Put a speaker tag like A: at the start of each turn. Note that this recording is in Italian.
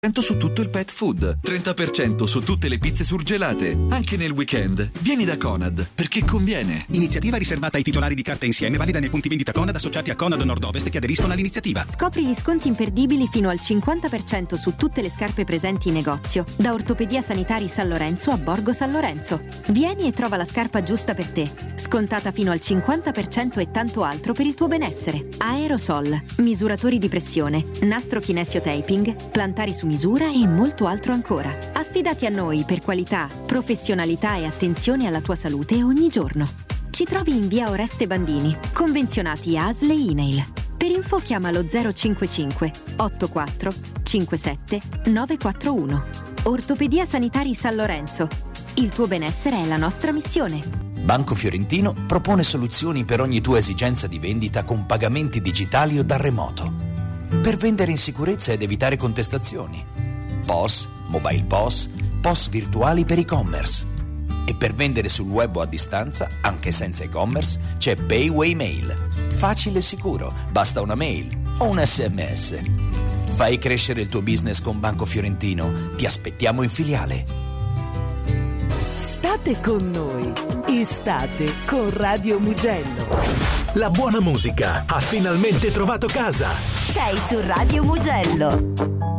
A: su tutto il pet food, 30% su tutte le pizze surgelate, anche nel weekend. Vieni da Conad, perché conviene.
B: Iniziativa riservata ai titolari di carta insieme, valida nei punti vendita Conad associati a Conad Nord-Ovest che aderiscono all'iniziativa.
C: Scopri gli sconti imperdibili fino al 50% su tutte le scarpe presenti in negozio, da Ortopedia Sanitari San Lorenzo a Borgo San Lorenzo. Vieni e trova la scarpa giusta per te, scontata fino al 50% e tanto altro per il tuo benessere. Aerosol, misuratori di pressione, nastro kinesio taping, plantari su misura e molto altro ancora. Affidati a noi per qualità, professionalità e attenzione alla tua salute ogni giorno. Ci trovi in via Oreste Bandini, convenzionati ASL e INAIL. Per info chiama lo 055 84 57 941. Ortopedia Sanitari San Lorenzo. Il tuo benessere è la nostra missione.
D: Banco Fiorentino propone soluzioni per ogni tua esigenza di vendita con pagamenti digitali o da remoto. Per vendere in sicurezza ed evitare contestazioni. POS, mobile POS, POS virtuali per e-commerce. E per vendere sul web o a distanza, anche senza e-commerce, c'è Payway Mail. Facile e sicuro, basta una mail o un SMS. Fai crescere il tuo business con Banco Fiorentino. Ti aspettiamo in filiale.
E: State con noi. Estate con Radio Mugello.
F: La buona musica ha finalmente trovato casa.
G: Sei su Radio Mugello.